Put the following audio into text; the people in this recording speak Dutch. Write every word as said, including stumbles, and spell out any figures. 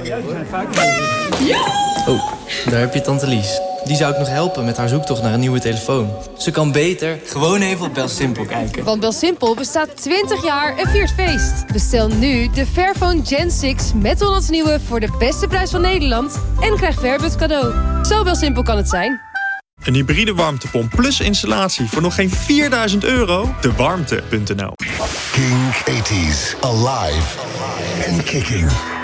Oh, daar heb je tante Lies. Die zou ik nog helpen met haar zoektocht naar een nieuwe telefoon. Ze kan beter gewoon even op BelSimpel kijken. Want BelSimpel bestaat twintig jaar en viert feest. Bestel nu de Fairphone Gen zes met honderd nieuwe voor de beste prijs van Nederland. En krijg Fairbus cadeau. Zo BelSimpel kan het zijn. Een hybride warmtepomp plus installatie voor nog geen vierduizend euro? de warmte punt n l. Kink tachtig. Alive and kicking.